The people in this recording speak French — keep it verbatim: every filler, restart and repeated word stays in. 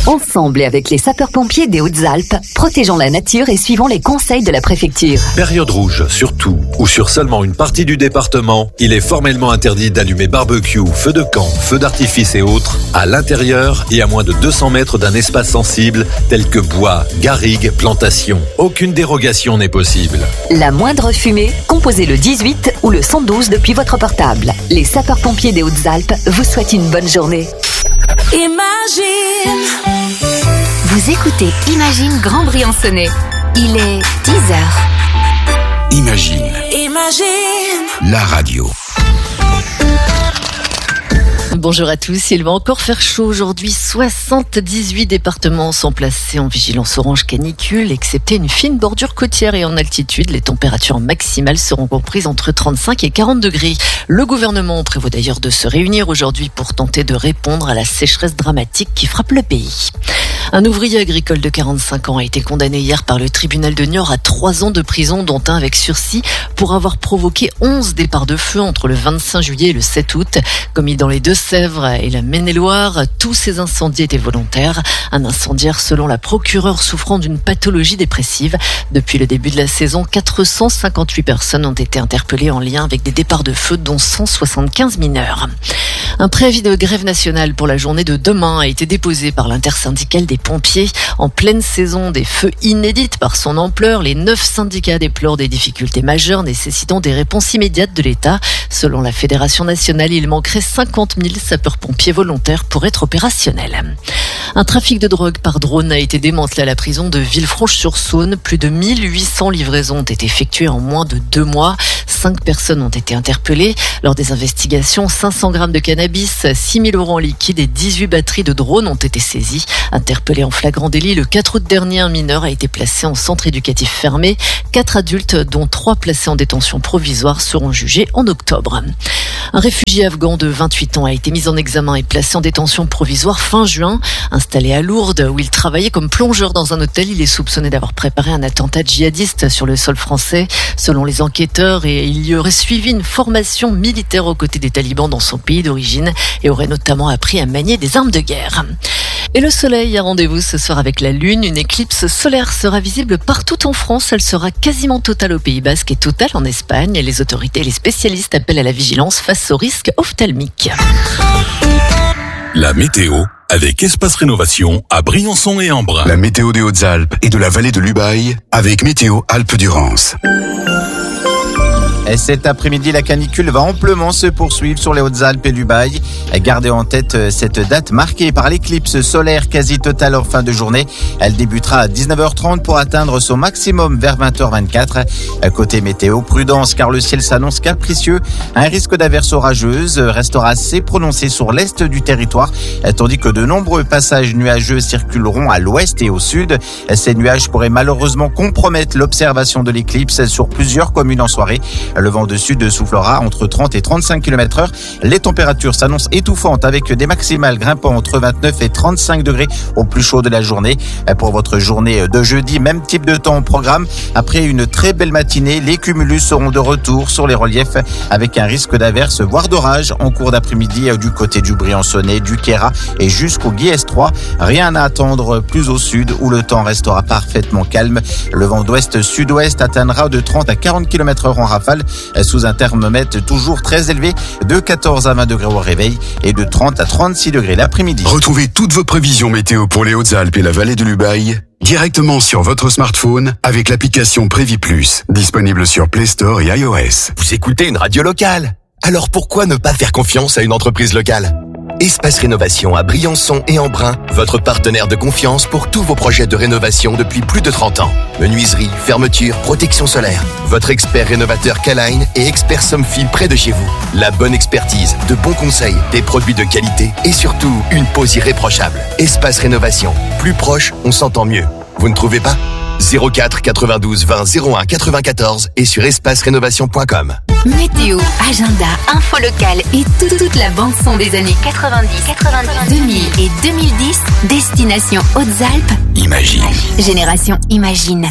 Ensemble et avec les sapeurs-pompiers des Hautes-Alpes, protégeons la nature et suivons les conseils de la préfecture. Période rouge sur tout ou sur seulement une partie du département, il est formellement interdit d'allumer barbecue, feux de camp, feux d'artifice et autres à l'intérieur et à moins de deux cents mètres d'un espace sensible tel que bois, garrigues, plantations. Aucune dérogation n'est possible. La moindre fumée, composez le dix-huit ou le cent douze depuis votre portable. Les sapeurs-pompiers des Hautes-Alpes vous souhaitent une bonne journée. Imagine. Vous écoutez Imagine Grand Briançonnais. Il est dix heures. Imagine. Imagine. La radio. Bonjour à tous, il va encore faire chaud aujourd'hui. soixante-dix-huit départements sont placés en vigilance orange canicule, excepté une fine bordure côtière et en altitude. Les températures maximales seront comprises entre trente-cinq et quarante degrés. Le gouvernement prévoit d'ailleurs de se réunir aujourd'hui pour tenter de répondre à la sécheresse dramatique qui frappe le pays. Un ouvrier agricole de quarante-cinq ans a été condamné hier par le tribunal de Niort à trois ans de prison, dont un avec sursis, pour avoir provoqué onze départs de feu entre le vingt-cinq juillet et le sept août. Commis dans les Deux-Sèvres et la Maine-et-Loire, tous ces incendies étaient volontaires. Un incendiaire selon la procureure souffrant d'une pathologie dépressive. Depuis le début de la saison, quatre cent cinquante-huit personnes ont été interpellées en lien avec des départs de feu, dont cent soixante-quinze mineurs. Un préavis de grève nationale pour la journée de demain a été déposé par l'intersyndicale des pompiers. En pleine saison des feux inédites par son ampleur, les neuf syndicats déplorent des difficultés majeures nécessitant des réponses immédiates de l'État. Selon la Fédération nationale, il manquerait cinquante mille sapeurs-pompiers volontaires pour être opérationnels. Un trafic de drogue par drone a été démantelé à la prison de Villefranche-sur-Saône. Plus de mille huit cents livraisons ont été effectuées en moins de deux mois. Cinq personnes ont été interpellées. Lors des investigations, cinq cents grammes de cannabis, six mille euros en liquide et dix-huit batteries de drones ont été saisies. Interpellé en flagrant délit, le quatre août dernier, un mineur a été placé en centre éducatif fermé. Quatre adultes, dont trois placés en détention provisoire, seront jugés en octobre. Un réfugié afghan de vingt-huit ans a été mis en examen et placé en détention provisoire fin juin. Installé à Lourdes, où il travaillait comme plongeur dans un hôtel, il est soupçonné d'avoir préparé un attentat djihadiste sur le sol français. Selon les enquêteurs, et il y aurait suivi une formation militaire aux côtés des talibans dans son pays d'origine et aurait notamment appris à manier des armes de guerre. Et le soleil a rendez-vous ce soir avec la lune. Une éclipse solaire sera visible partout en France. Elle sera quasiment totale au Pays Basque et totale en Espagne. Les autorités et les spécialistes appellent à la vigilance face aux risques ophtalmiques. La météo avec Espace Rénovation à Briançon et Embrun. La météo des Hautes-Alpes et de la vallée de l'Ubaye avec Météo Alpes-Durance. Et cet après-midi, la canicule va amplement se poursuivre sur les Hautes-Alpes et l'Ubaye. Gardez en tête cette date marquée par l'éclipse solaire quasi totale en fin de journée. Elle débutera à dix-neuf heures trente pour atteindre son maximum vers vingt heures vingt-quatre. Côté météo, prudence car le ciel s'annonce capricieux. Un risque d'averses orageuses restera assez prononcé sur l'est du territoire, tandis que de nombreux passages nuageux circuleront à l'ouest et au sud. Ces nuages pourraient malheureusement compromettre l'observation de l'éclipse sur plusieurs communes en soirée. Le vent de sud soufflera entre trente et trente-cinq kilomètres heure. Les températures s'annoncent étouffantes avec des maximales grimpant entre vingt-neuf et trente-cinq degrés au plus chaud de la journée. Pour votre journée de jeudi, même type de temps au programme. Après une très belle matinée, les cumulus seront de retour sur les reliefs avec un risque d'averse voire d'orage en cours d'après-midi du côté du Briançonnais, du Queyras et jusqu'au Guiers trois. Rien à attendre plus au sud où le temps restera parfaitement calme. Le vent d'ouest-sud-ouest atteindra de trente à quarante kilomètres heure en rafale sous un thermomètre toujours très élevé de quatorze à vingt degrés au réveil et de trente à trente-six degrés l'après-midi. Retrouvez toutes vos prévisions météo pour les Hautes-Alpes et la vallée de l'Ubaye directement sur votre smartphone avec l'application Prévi Plus, disponible sur Play Store et iOS. Vous écoutez une radio locale, alors pourquoi ne pas faire confiance à une entreprise locale ? Espace Rénovation à Briançon et Embrun, votre partenaire de confiance pour tous vos projets de rénovation depuis plus de trente ans. Menuiserie, fermeture, protection solaire. Votre expert rénovateur K-Line et expert Somfil près de chez vous. La bonne expertise, de bons conseils, des produits de qualité et surtout une pose irréprochable. Espace Rénovation. Plus proche, on s'entend mieux. Vous ne trouvez pas ? zéro quatre quatre-vingt-douze vingt zéro un quatre-vingt-quatorze et sur espace rénovation point com. Météo, agenda, info locale et tout, toute la bande-son des années quatre-vingt-dix, quatre-vingt-dix, deux mille et deux mille dix. Destination Hautes-Alpes. Imagine. Génération Imagine.